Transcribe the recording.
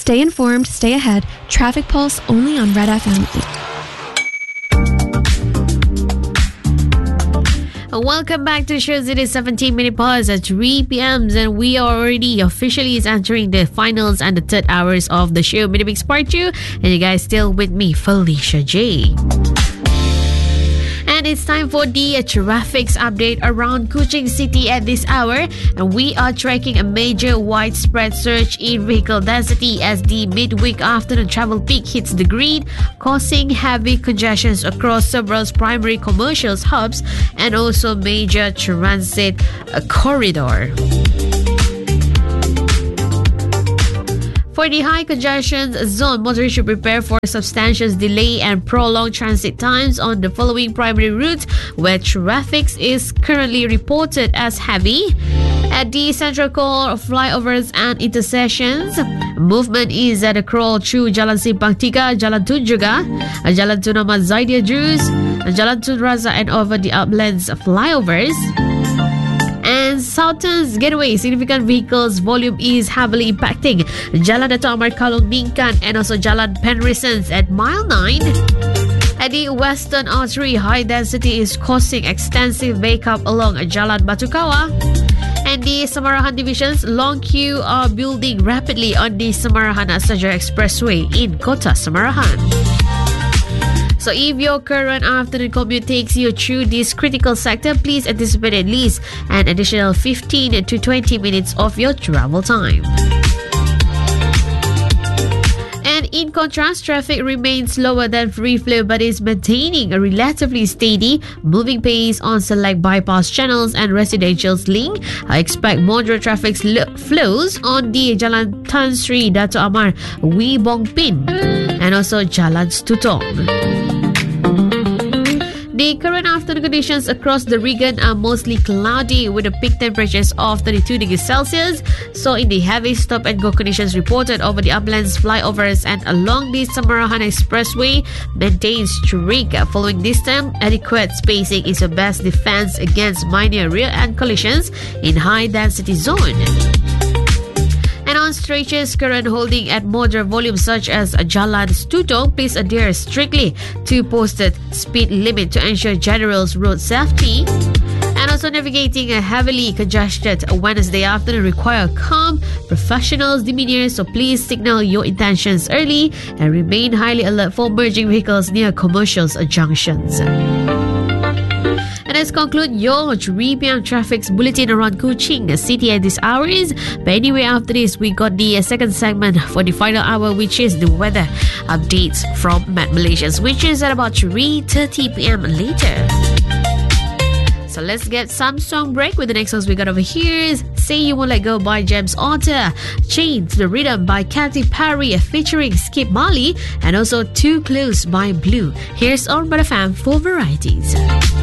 Stay informed, stay ahead. Traffic Pulse only on Red FM. Welcome back to the show. It is 17-minute pause at 3 p.m. and we are already officially entering the finals and the third hours of the show. My name is Part 2 and you guys still with me, Felicia J. And it's time for the traffic's update around Kuching City at this hour. And we are tracking a major widespread surge in vehicle density as the midweek afternoon travel peak hits the grid, causing heavy congestions across several primary commercial hubs and also major transit corridor. For the high congestion zone, motorists should prepare for substantial delay and prolonged transit times on the following primary routes where traffic is currently reported as heavy. At the central core of flyovers and intersections, movement is at a crawl through Jalan Simpang Tiga, Jalan Tun Juga, Jalan Tun Ahmad Zaidia Juz, Jalan Tun Razak and over the uplands flyovers. And Southern's Getaway, significant vehicles volume is heavily impacting Jalan Dato' Amar Kalong Bingkan and also Jalan Penrisens at mile 9. At the Western Artery, high density is causing extensive backup along Jalan Batukawa. And the Samarahan divisions, long queue are building rapidly on the Samarahan-Sajar Expressway in Kota Samarahan. So if your current afternoon commute takes you through this critical sector, please anticipate at least an additional 15 to 20 minutes of your travel time. And in contrast, traffic remains slower than free flow but is maintaining a relatively steady moving pace on select bypass channels and residential link. I expect moderate traffic flows on the Jalan Tan Sri Dato' Amar Wee Bong Pin and also Jalan Stutong. The current afternoon conditions across the region are mostly cloudy with the peak temperatures of 32 degrees Celsius. So in the heavy stop and go conditions reported over the uplands flyovers and along the Samarahan Expressway maintains strict following this time. Adequate spacing is the best defense against minor rear-end collisions in high density zone. And on stretches current holding at moderate volumes such as Jalan Stutong, please adhere strictly to posted speed limit to ensure general road safety. And also navigating a heavily congested Wednesday afternoon require calm, professional demeanor, so please signal your intentions early and remain highly alert for merging vehicles near commercial junctions. And let's conclude your 3 p.m. traffic's bulletin around Kuching City at this hours. But anyway, after this, we got the second segment for the final hour, which is the weather updates from Met Malaysia, which is at about 3:30 p.m. later. So let's get some song break with the next songs we got over here. Say You Won't Let Go by James Otter, Chain to the Rhythm by Katy Perry featuring Skip Marley, and also Too Close by Blue. Here's on Red FM for varieties.